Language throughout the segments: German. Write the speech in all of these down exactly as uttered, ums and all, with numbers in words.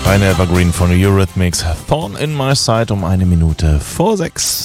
Eine Evergreen von Eurythmics, Thorn in My Side um eine Minute vor sechs.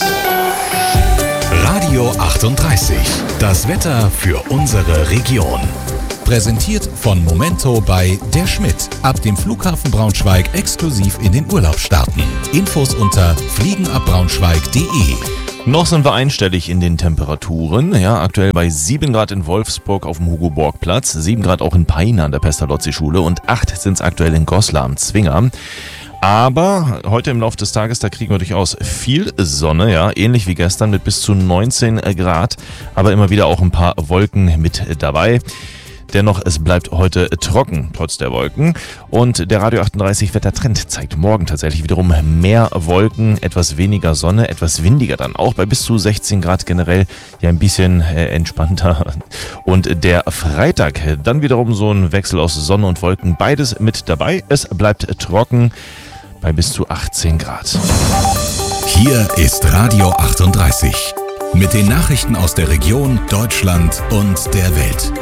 Radio achtunddreißig, das Wetter für unsere Region. Präsentiert von Momento bei Der Schmidt. Ab dem Flughafen Braunschweig exklusiv in den Urlaub starten. Infos unter fliegenabbraunschweig punkt de. Noch sind wir einstellig in den Temperaturen. Ja, aktuell bei sieben Grad in Wolfsburg auf dem Hugo-Borg-Platz, sieben Grad auch in Peine an der Pestalozzi-Schule und acht sind es aktuell in Goslar am Zwinger. Aber heute im Laufe des Tages, da kriegen wir durchaus viel Sonne, ja, ähnlich wie gestern mit bis zu neunzehn Grad, aber immer wieder auch ein paar Wolken mit dabei. Dennoch, es bleibt heute trocken, trotz der Wolken. Und der Radio achtunddreißig Wettertrend zeigt morgen tatsächlich wiederum mehr Wolken, etwas weniger Sonne, etwas windiger dann auch, bei bis zu sechzehn Grad generell ja ein bisschen äh, entspannter. Und der Freitag, dann wiederum so ein Wechsel aus Sonne und Wolken, beides mit dabei. Es bleibt trocken bei bis zu achtzehn Grad. Hier ist Radio achtunddreißig mit den Nachrichten aus der Region, Deutschland und der Welt.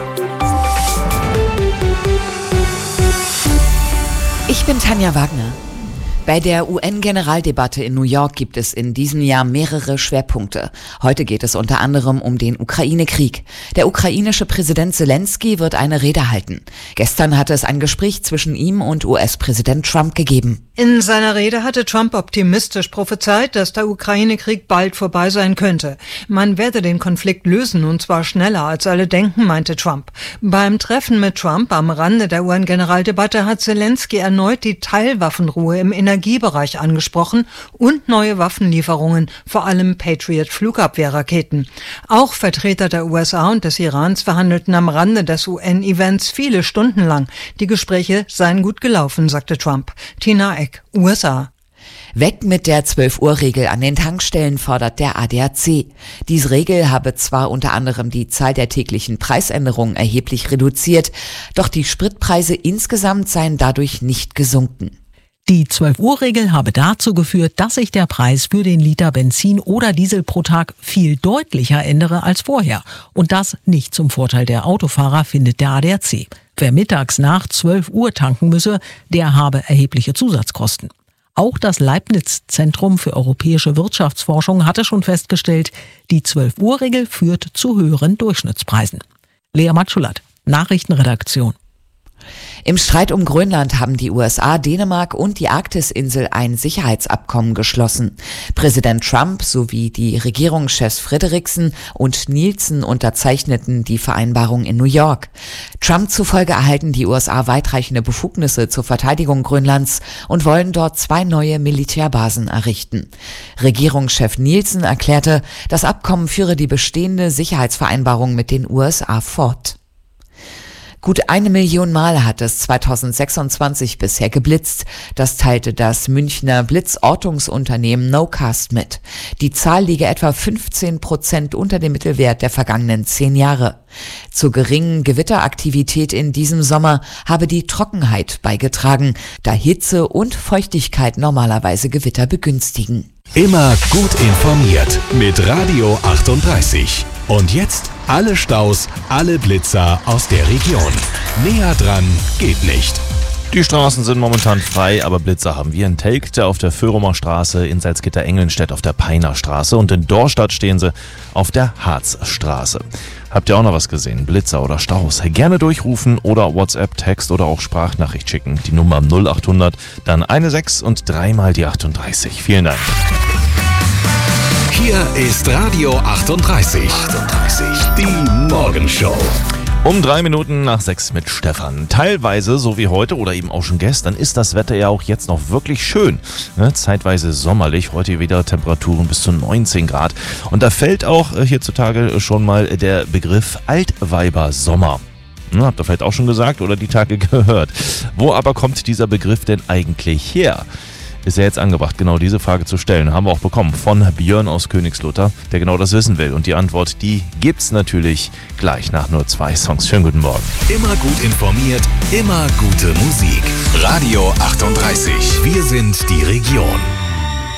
Ich bin Tanja Wagner. Bei der U N-Generaldebatte in New York gibt es in diesem Jahr mehrere Schwerpunkte. Heute geht es unter anderem um den Ukraine-Krieg. Der ukrainische Präsident Zelensky wird eine Rede halten. Gestern hatte es ein Gespräch zwischen ihm und U S-Präsident Trump gegeben. In seiner Rede hatte Trump optimistisch prophezeit, dass der Ukraine-Krieg bald vorbei sein könnte. Man werde den Konflikt lösen, und zwar schneller als alle denken, meinte Trump. Beim Treffen mit Trump am Rande der U N-Generaldebatte hat Zelensky erneut die Teilwaffenruhe im Energiebereich angesprochen und neue Waffenlieferungen, vor allem Patriot-Flugabwehrraketen. Auch Vertreter der U S A und des Irans verhandelten am Rande des U N-Events viele Stunden lang. Die Gespräche seien gut gelaufen, sagte Trump. Tina Eck, U S A. Weg mit der zwölf-Uhr-Regel an den Tankstellen, fordert der A D A C. Diese Regel habe zwar unter anderem die Zahl der täglichen Preisänderungen erheblich reduziert, doch die Spritpreise insgesamt seien dadurch nicht gesunken. Die zwölf-Uhr-Regel habe dazu geführt, dass sich der Preis für den Liter Benzin oder Diesel pro Tag viel deutlicher ändere als vorher. Und das nicht zum Vorteil der Autofahrer, findet der A D A C. Wer mittags nach zwölf Uhr tanken müsse, der habe erhebliche Zusatzkosten. Auch das Leibniz-Zentrum für europäische Wirtschaftsforschung hatte schon festgestellt, die zwölf-Uhr-Regel führt zu höheren Durchschnittspreisen. Lea Matschulat, Nachrichtenredaktion. Im Streit um Grönland haben die U S A, Dänemark und die Arktisinsel ein Sicherheitsabkommen geschlossen. Präsident Trump sowie die Regierungschefs Frederiksen und Nielsen unterzeichneten die Vereinbarung in New York. Trump zufolge erhalten die U S A weitreichende Befugnisse zur Verteidigung Grönlands und wollen dort zwei neue Militärbasen errichten. Regierungschef Nielsen erklärte, das Abkommen führe die bestehende Sicherheitsvereinbarung mit den U S A fort. Gut eine Million Mal hat es zweitausendsechsundzwanzig bisher geblitzt. Das teilte das Münchner Blitzortungsunternehmen Nocast mit. Die Zahl liege etwa fünfzehn Prozent unter dem Mittelwert der vergangenen zehn Jahre. Zur geringen Gewitteraktivität in diesem Sommer habe die Trockenheit beigetragen, da Hitze und Feuchtigkeit normalerweise Gewitter begünstigen. Immer gut informiert mit Radio achtunddreißig. Und jetzt alle Staus, alle Blitzer aus der Region. Näher dran geht nicht. Die Straßen sind momentan frei, aber Blitzer haben wir in Telgte auf der Föhrumer Straße, in Salzgitter-Engelnstedt auf der Peiner Straße und in Dorstadt stehen sie auf der Harzstraße. Habt ihr auch noch was gesehen? Blitzer oder Staus? Gerne durchrufen oder WhatsApp, Text oder auch Sprachnachricht schicken. Die Nummer null achthundert, dann eine sechs und dreimal die achtunddreißig. Vielen Dank. Hier ist Radio achtunddreißig. achtunddreißig. Die Morgenshow. Um drei Minuten nach sechs mit Stefan. Teilweise, so wie heute oder eben auch schon gestern, ist das Wetter ja auch jetzt noch wirklich schön. Ne? Zeitweise sommerlich, heute wieder Temperaturen bis zu neunzehn Grad. Und da fällt auch äh, hierzutage schon mal der Begriff Altweibersommer. Ne, habt ihr vielleicht auch schon gesagt oder die Tage gehört. Wo aber kommt dieser Begriff denn eigentlich her? Ist ja jetzt angebracht, genau diese Frage zu stellen. Haben wir auch bekommen von Björn aus Königslutter, der genau das wissen will. Und die Antwort, die gibt's natürlich gleich nach nur zwei Songs. Schönen guten Morgen. Immer gut informiert, immer gute Musik. Radio achtunddreißig. Wir sind die Region.